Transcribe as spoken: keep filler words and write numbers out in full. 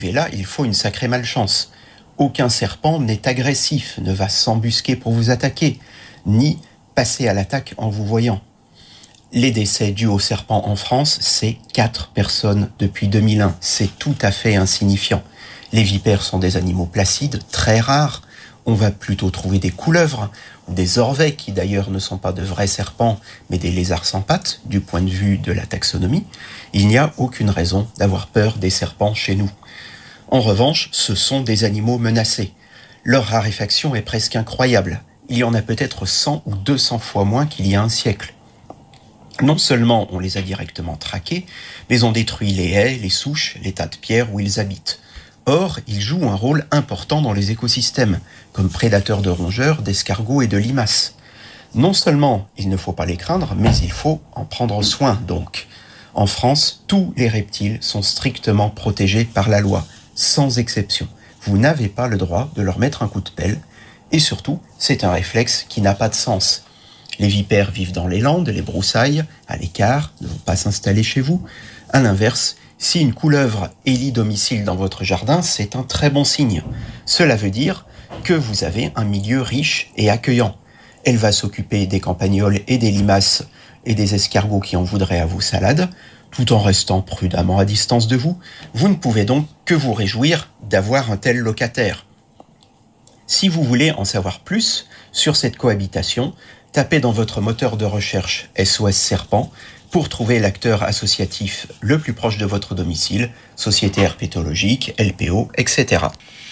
Et là, il faut une sacrée malchance. Aucun serpent n'est agressif, ne va s'embusquer pour vous attaquer, ni passer à l'attaque en vous voyant. Les décès dus aux serpents en France, c'est quatre personnes depuis deux mille un. C'est tout à fait insignifiant. Les vipères sont des animaux placides, très rares. On va plutôt trouver des couleuvres, ou des orvets, qui d'ailleurs ne sont pas de vrais serpents, mais des lézards sans pattes, du point de vue de la taxonomie. Il n'y a aucune raison d'avoir peur des serpents chez nous. En revanche, ce sont des animaux menacés. Leur raréfaction est presque incroyable. Il y en a peut-être cent ou deux cents fois moins qu'il y a un siècle. Non seulement on les a directement traqués, mais on détruit les haies, les souches, les tas de pierres où ils habitent. Or, ils jouent un rôle important dans les écosystèmes, comme prédateurs de rongeurs, d'escargots et de limaces. Non seulement il ne faut pas les craindre, mais il faut en prendre soin donc. En France, tous les reptiles sont strictement protégés par la loi, sans exception. Vous n'avez pas le droit de leur mettre un coup de pelle, et surtout, c'est un réflexe qui n'a pas de sens. Les vipères vivent dans les landes, les broussailles, à l'écart, ne vont pas s'installer chez vous. À l'inverse, si une couleuvre élit domicile dans votre jardin, c'est un très bon signe. Cela veut dire que vous avez un milieu riche et accueillant. Elle va s'occuper des campagnols et des limaces et des escargots qui en voudraient à vos salades, tout en restant prudemment à distance de vous. Vous ne pouvez donc que vous réjouir d'avoir un tel locataire. Si vous voulez en savoir plus sur cette cohabitation, tapez dans votre moteur de recherche S O S Serpent pour trouver l'acteur associatif le plus proche de votre domicile, société herpétologique, L P O, et cetera.